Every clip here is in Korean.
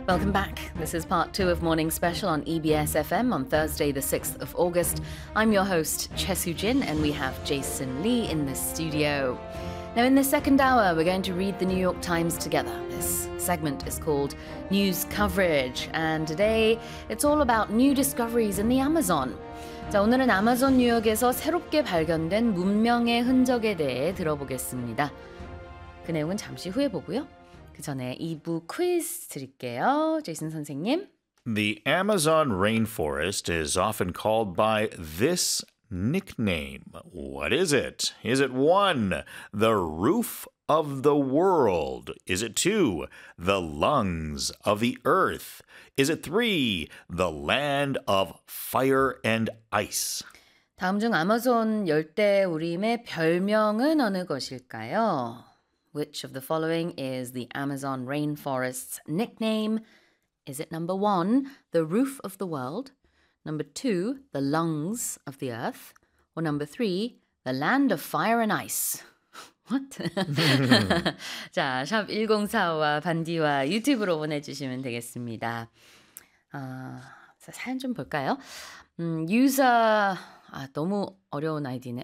Welcome back. This is part 2 of Morning Special on EBS FM on Thursday, the 6th of August. I'm your host, Che Soo-jin, and we have Jason Lee in the studio. Now, in the second hour, we're going to read the New York Times together. This segment is called News Coverage, and today it's all about new discoveries in the Amazon. 자, 오늘은 아마존 뉴욕에서 새롭게 발견된 문명의 흔적에 대해 들어보겠습니다. 그 내용은 잠시 후에 보고요. 그 전에 2부 퀴즈 드릴게요. 제이슨 선생님. The Amazon rainforest is often called by this nickname. What is it? Is it 1, the roof of the world? Is it 2, the lungs of the earth? Is it 3, the land of fire and ice? 다음 중 아마존 열대우림의 별명은 어느 것일까요? Which of the following is the Amazon rainforest's nickname? Is it number 1, the roof of the world? Number 2, the lungs of the earth? Or number 3, the land of fire and ice? What? 자, 샵 1045와 반디와 유튜브로 보내주시면 되겠습니다. 사연 좀 볼까요? 유저... 너무 어려운 아이디네.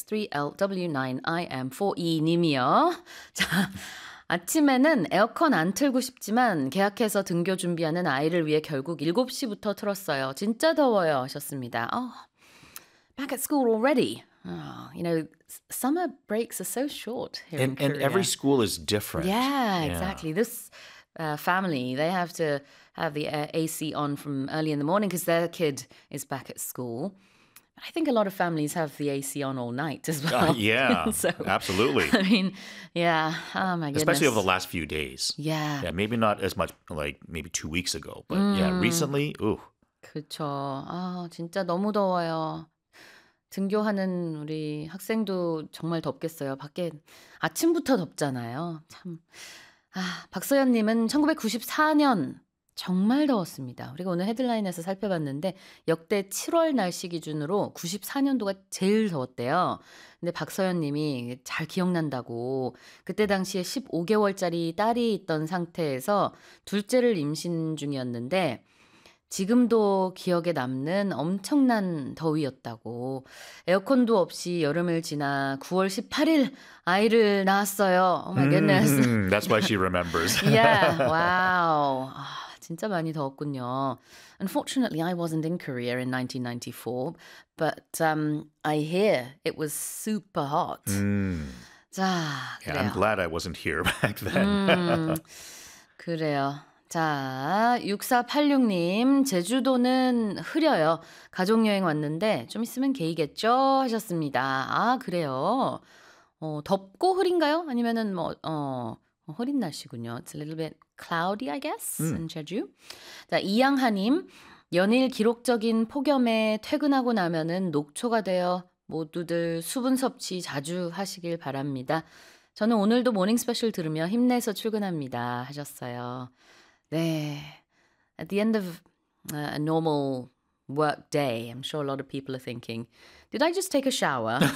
FX3LW9IM4E 님이요. 자, 아침에는 에어컨 안 틀고 싶지만 계약해서 등교 준비하는 아이를 위해 결국 7시부터 틀었어요. 진짜 더워요 하셨습니다. Back at school already. You know, summer breaks are so short here in Korea. And every school is different. Yeah, exactly. This family, they have to have the AC on from early in the morning because their kid is back at school. I think a lot of families have the AC on all night as well. Yeah, so, absolutely. I mean, yeah, oh my goodness. Especially over the last few days. Yeah. Yeah, maybe not as much like maybe 2 weeks ago, but yeah, recently, ooh. 그렇죠. 진짜 너무 더워요. 등교하는 우리 학생도 정말 덥겠어요. 밖에 아침부터 덥잖아요. 참. 박서연님은 1994년 정말 더웠습니다. 우리가 오늘 헤드라인에서 살펴봤는데 역대 7월 날씨 기준으로 94년도가 제일 더웠대요. 근데 박서연 님이 잘 기억난다고 그때 당시에 15개월짜리 딸이 있던 상태에서 둘째를 임신 중이었는데 지금도 기억에 남는 엄청난 더위였다고. 에어컨도 없이 여름을 지나 9월 18일 아이를 낳았어요. Oh my goodness. That's why she remembers. Yeah, wow. 진짜 많이 더웠군요. Unfortunately, I wasn't in Korea in 1994, but I hear it was super hot. 자, 그래요. Yeah, I'm glad I wasn't here back then. 그래요. 자, 6486님, 제주도는 흐려요. 가족여행 왔는데 좀 있으면 개이겠죠? 하셨습니다. 그래요. 덥고 흐린가요? 아니면은 흐린 날씨군요. It's a little bit cloudy, I guess, in Jeju. 자, 이양하님, 연일 기록적인 폭염에 퇴근하고 나면은 녹초가 되어 모두들 수분 섭취 자주 하시길 바랍니다. 저는 오늘도 모닝 스페셜 들으며 힘내서 출근합니다. 하셨어요. 네. At the end of a normal work day, I'm sure a lot of people are thinking, did I just take a shower?